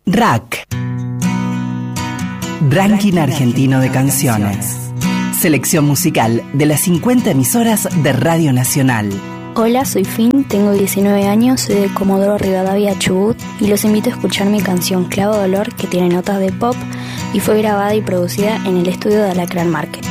RAC, Ranking Argentino de Canciones. Selección musical de las 50 emisoras de Radio Nacional. Hola, soy Fin, tengo 19 años, soy de Comodoro Rivadavia, Chubut, y los invito a escuchar mi canción Clavo Dolor, que tiene notas de pop y fue grabada y producida en el estudio de Alacrán Market.